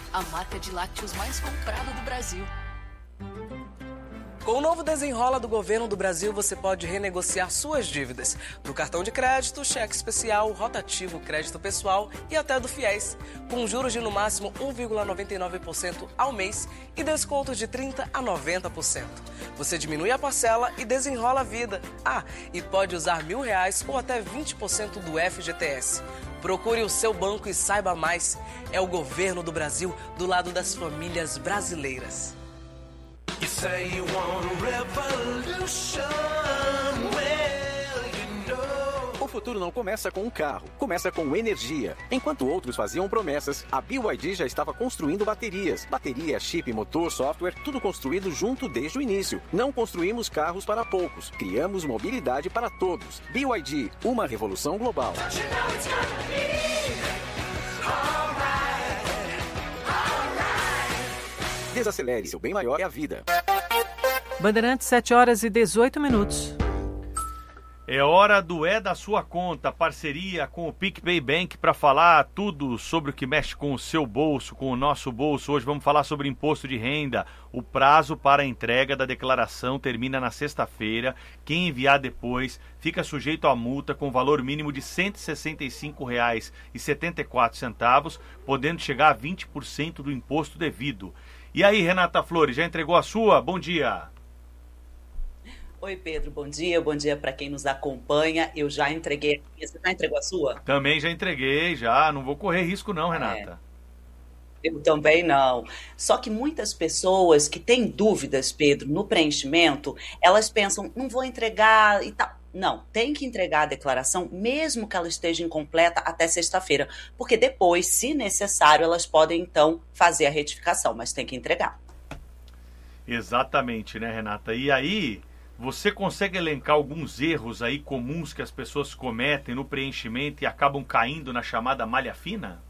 a marca de lácteos mais comprada do Brasil. Com o novo Desenrola do Governo do Brasil, você pode renegociar suas dívidas do cartão de crédito, cheque especial, rotativo, crédito pessoal e até do FIES, com juros de no máximo 1,99% ao mês e descontos de 30% a 90%. Você diminui a parcela e desenrola a vida. E pode usar R$1.000 ou até 20% do FGTS. Procure o seu banco e saiba mais. É o Governo do Brasil do lado das famílias brasileiras. You say you want a revolution, well, you know. O futuro não começa com um carro, começa com energia. Enquanto outros faziam promessas, a BYD já estava construindo baterias. Bateria, chip, motor, software, tudo construído junto desde o início. Não construímos carros para poucos, criamos mobilidade para todos. BYD, uma revolução global. Desacelere, seu bem maior é a vida. Bandeirantes, 7h18. É hora do É da Sua Conta, parceria com o PicPay Bank para falar tudo sobre o que mexe com o seu bolso, com o nosso bolso. Hoje vamos falar sobre imposto de renda. O prazo para a entrega da declaração termina na sexta-feira. Quem enviar depois fica sujeito a multa com valor mínimo de R$ 165,74, podendo chegar a 20% do imposto devido. E aí, Renata Flores, já entregou a sua? Bom dia. Oi, Pedro, bom dia para quem nos acompanha. Eu já entreguei. Você já entregou a sua? Também já entreguei, já. Não vou correr risco não, Renata. Eu também não. Só que muitas pessoas que têm dúvidas, Pedro, no preenchimento, elas pensam, não vou entregar e tal. Não, tem que entregar a declaração, mesmo que ela esteja incompleta, até sexta-feira. Porque depois, se necessário, elas podem, então, fazer a retificação, mas tem que entregar. Exatamente, né, Renata? E aí, você consegue elencar alguns erros aí comuns que as pessoas cometem no preenchimento e acabam caindo na chamada malha fina?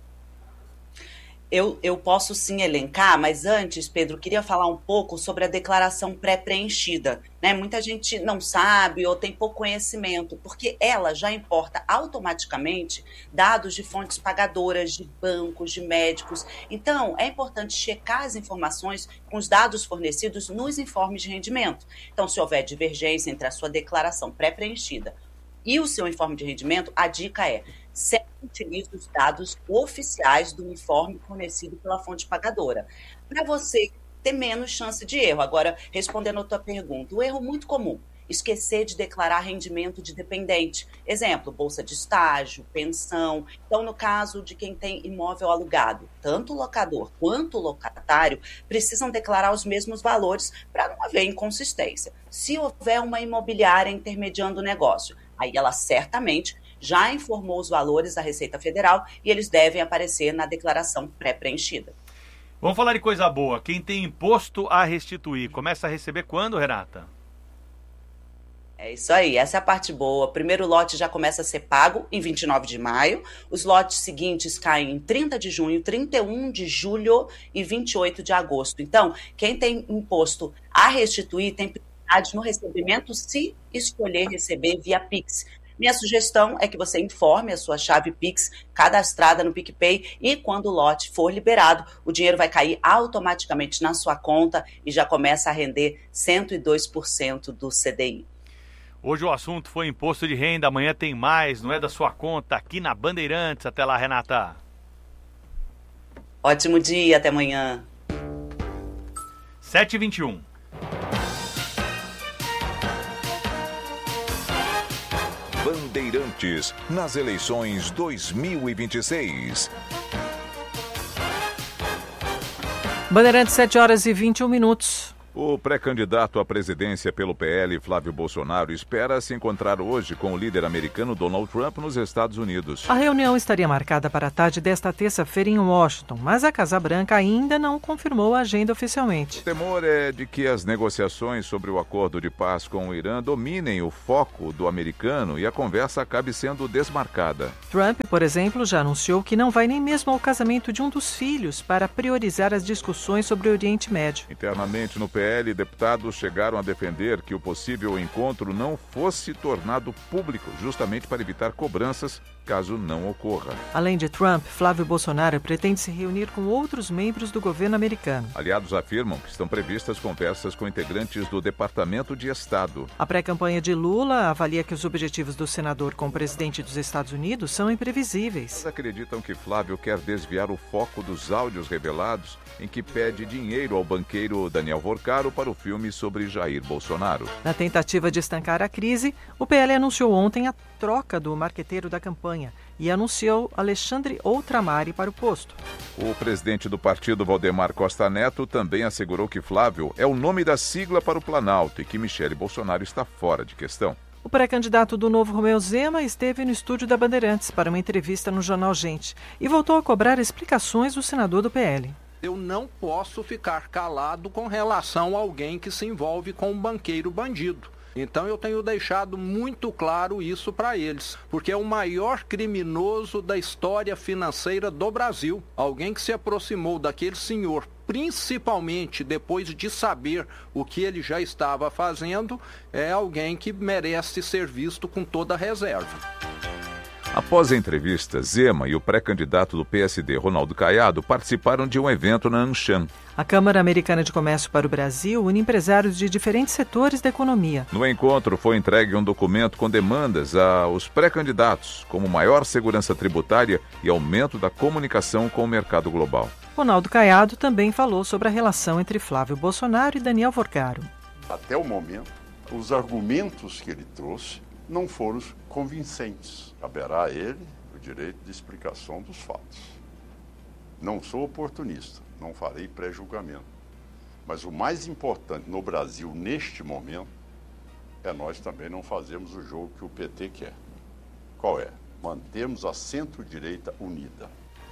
Eu posso sim elencar, mas antes, Pedro, queria falar um pouco sobre a declaração pré-preenchida, né? Muita gente não sabe ou tem pouco conhecimento, porque ela já importa automaticamente dados de fontes pagadoras, de bancos, de médicos. Então, é importante checar as informações com os dados fornecidos nos informes de rendimento. Então, se houver divergência entre a sua declaração pré-preenchida e o seu informe de rendimento, a dica é: sempre utilize os dados oficiais do informe fornecido pela fonte pagadora, para você ter menos chance de erro. Agora, respondendo a tua pergunta, o erro muito comum: esquecer de declarar rendimento de dependente. Exemplo, bolsa de estágio, pensão. Então, no caso de quem tem imóvel alugado, tanto o locador quanto o locatário precisam declarar os mesmos valores para não haver inconsistência. Se houver uma imobiliária intermediando o negócio, aí ela certamente já informou os valores à Receita Federal e eles devem aparecer na declaração pré-preenchida. Vamos falar de coisa boa. Quem tem imposto a restituir, começa a receber quando, Renata? É isso aí, essa é a parte boa. O primeiro lote já começa a ser pago em 29 de maio. Os lotes seguintes caem em 30 de junho, 31 de julho e 28 de agosto. Então, quem tem imposto a restituir tem prioridade no recebimento se escolher receber via Pix. Minha sugestão é que você informe a sua chave Pix cadastrada no PicPay e quando o lote for liberado, o dinheiro vai cair automaticamente na sua conta e já começa a render 102% do CDI. Hoje o assunto foi imposto de renda, amanhã tem mais, não é da sua conta, aqui na Bandeirantes. Até lá, Renata. Ótimo dia, até amanhã. 7h21. Bandeirantes nas eleições 2026. Bandeirantes, 7h21. O pré-candidato à presidência pelo PL, Flávio Bolsonaro, espera se encontrar hoje com o líder americano Donald Trump nos Estados Unidos. A reunião estaria marcada para a tarde desta terça-feira em Washington, mas a Casa Branca ainda não confirmou a agenda oficialmente. O temor é de que as negociações sobre o acordo de paz com o Irã dominem o foco do americano e a conversa acabe sendo desmarcada. Trump, por exemplo, já anunciou que não vai nem mesmo ao casamento de um dos filhos para priorizar as discussões sobre o Oriente Médio. Internamente no PL, deputados chegaram a defender que o possível encontro não fosse tornado público, justamente para evitar cobranças caso não ocorra. Além de Trump, Flávio Bolsonaro pretende se reunir com outros membros do governo americano. Aliados afirmam que estão previstas conversas com integrantes do Departamento de Estado. A pré-campanha de Lula avalia que os objetivos do senador com o presidente dos Estados Unidos são imprevisíveis. Eles acreditam que Flávio quer desviar o foco dos áudios revelados em que pede dinheiro ao banqueiro Daniel Vorcaro para o filme sobre Jair Bolsonaro. Na tentativa de estancar a crise, o PL anunciou ontem a troca do marqueteiro da campanha e anunciou Alexandre Outramari para o posto. O presidente do partido, Valdemar Costa Neto, também assegurou que Flávio é o nome da sigla para o Planalto e que Michele Bolsonaro está fora de questão. O pré-candidato do Novo, Romeu Zema, esteve no estúdio da Bandeirantes para uma entrevista no jornal Gente e voltou a cobrar explicações do senador do PL. Eu não posso ficar calado com relação a alguém que se envolve com um banqueiro bandido. Então eu tenho deixado muito claro isso para eles, porque é o maior criminoso da história financeira do Brasil. Alguém que se aproximou daquele senhor, principalmente depois de saber o que ele já estava fazendo, é alguém que merece ser visto com toda a reserva. Após a entrevista, Zema e o pré-candidato do PSD, Ronaldo Caiado, participaram de um evento na Anshan. A Câmara Americana de Comércio para o Brasil une empresários de diferentes setores da economia. No encontro foi entregue um documento com demandas aos pré-candidatos, como maior segurança tributária e aumento da comunicação com o mercado global. Ronaldo Caiado também falou sobre a relação entre Flávio Bolsonaro e Daniel Vorcaro. Até o momento, os argumentos que ele trouxe não foram convincentes. Caberá a ele o direito de explicação dos fatos. Não sou oportunista, não farei pré-julgamento. Mas o mais importante no Brasil, neste momento, é nós também não fazermos o jogo que o PT quer. Qual é? Mantermos a centro-direita unida.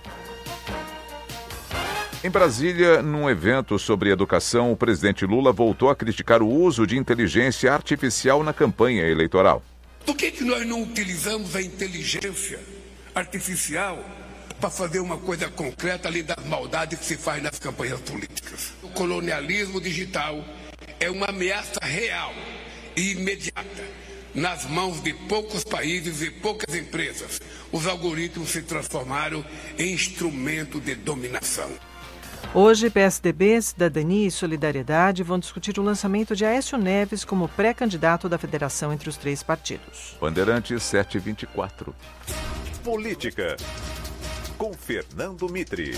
Em Brasília, num evento sobre educação, o presidente Lula voltou a criticar o uso de inteligência artificial na campanha eleitoral. Por que nós não utilizamos a inteligência artificial para fazer uma coisa concreta além das maldades que se faz nas campanhas políticas? O colonialismo digital é uma ameaça real e imediata nas mãos de poucos países e poucas empresas. Os algoritmos se transformaram em instrumento de dominação. Hoje, PSDB, Cidadania e Solidariedade vão discutir o lançamento de Aécio Neves como pré-candidato da federação entre os três partidos. Bandeirantes 724. Política, com Fernando Mitre.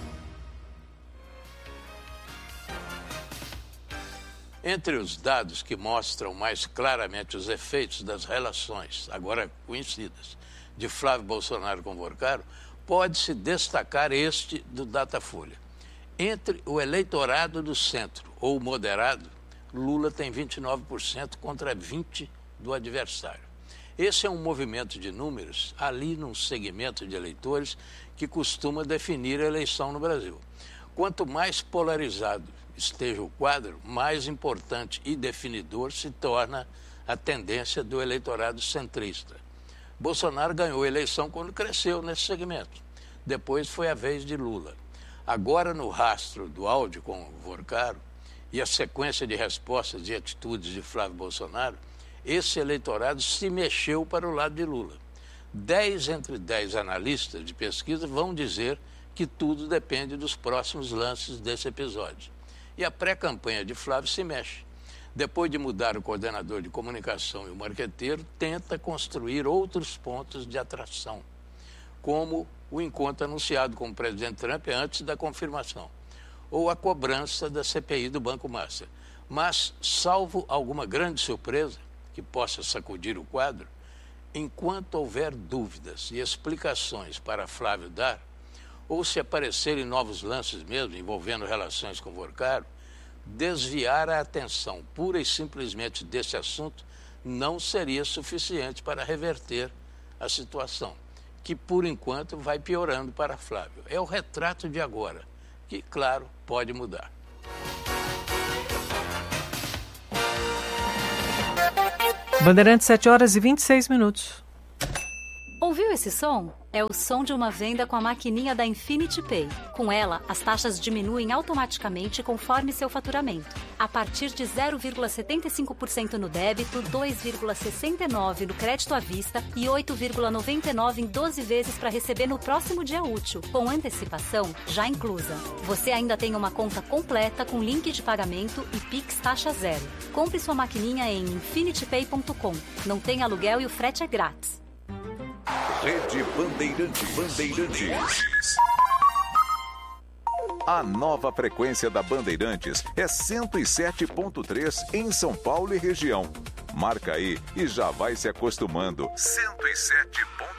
Entre os dados que mostram mais claramente os efeitos das relações, agora conhecidas, de Flávio Bolsonaro com Vorcaro, pode-se destacar este do Datafolha. Entre o eleitorado do centro ou moderado, Lula tem 29% contra 20% do adversário. Esse é um movimento de números ali num segmento de eleitores que costuma definir a eleição no Brasil. Quanto mais polarizado esteja o quadro, mais importante e definidor se torna a tendência do eleitorado centrista. Bolsonaro ganhou a eleição quando cresceu nesse segmento. Depois foi a vez de Lula. Agora, no rastro do áudio com Vorcaro e a sequência de respostas e atitudes de Flávio Bolsonaro, esse eleitorado se mexeu para o lado de Lula. 10 entre 10 analistas de pesquisa vão dizer que tudo depende dos próximos lances desse episódio. E a pré-campanha de Flávio se mexe. Depois de mudar o coordenador de comunicação e o marqueteiro, tenta construir outros pontos de atração, como o encontro anunciado com o presidente Trump antes da confirmação, ou a cobrança da CPI do Banco Master. Mas, salvo alguma grande surpresa que possa sacudir o quadro, enquanto houver dúvidas e explicações para Flávio dar, ou se aparecerem novos lances mesmo envolvendo relações com Vorcaro, desviar a atenção pura e simplesmente desse assunto não seria suficiente para reverter a situação, que por enquanto vai piorando para Flávio. É o retrato de agora, que, claro, pode mudar. Bandeirantes, 7 horas e 26 minutos. Ouviu esse som? É o som de uma venda com a maquininha da Infinity Pay. Com ela, as taxas diminuem automaticamente conforme seu faturamento. A partir de 0,75% no débito, 2,69% no crédito à vista e 8,99% em 12 vezes para receber no próximo dia útil, com antecipação já inclusa. Você ainda tem uma conta completa com link de pagamento e Pix taxa zero. Compre sua maquininha em infinitypay.com. Não tem aluguel e o frete é grátis. Rede Bandeirantes. A nova frequência da Bandeirantes é 107.3 em São Paulo e região. Marca aí e já vai se acostumando. 107.3.